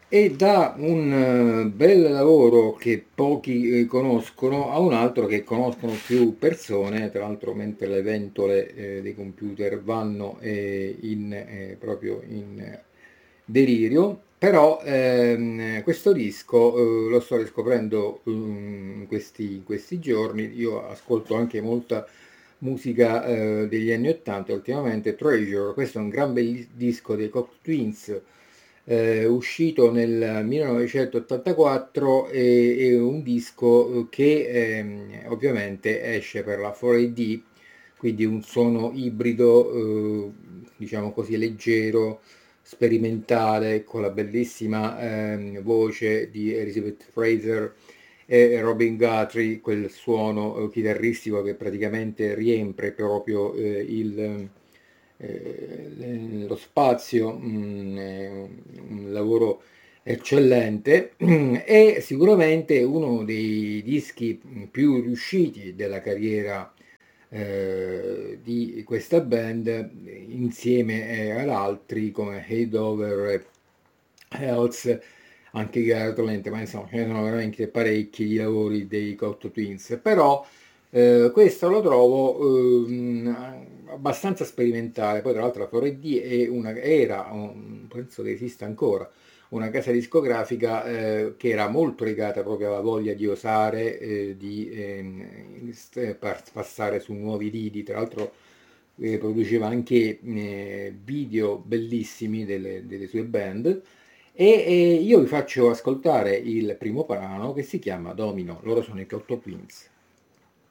e da un bel lavoro che pochi conoscono a un altro che conoscono più persone, tra l'altro mentre le ventole dei computer vanno proprio in delirio, però questo disco lo sto riscoprendo in questi giorni. Io ascolto anche molta musica degli anni 80 ultimamente. Treasure, questo è un gran bel disco dei Cocteau Twins, uscito nel 1984, è un disco che ovviamente esce per la 4AD, quindi un suono ibrido, diciamo così, leggero, sperimentale, con la bellissima voce di Elizabeth Fraser e Robin Guthrie, quel suono chitarristico che praticamente riempie proprio lo spazio. È un lavoro eccellente e sicuramente uno dei dischi più riusciti della carriera di questa band, insieme ad altri come Hadover e Hells, anche Garland, ma insomma ce ne sono veramente parecchi di lavori dei Cocteau Twins. Però questo lo trovo abbastanza sperimentale. Poi tra l'altro la 4D penso che esista ancora, una casa discografica che era molto legata proprio alla voglia di osare, passare su nuovi lidi. Tra l'altro produceva anche video bellissimi delle sue band. E io vi faccio ascoltare il primo brano, che si chiama Domino. Loro sono i Cocteau Twins.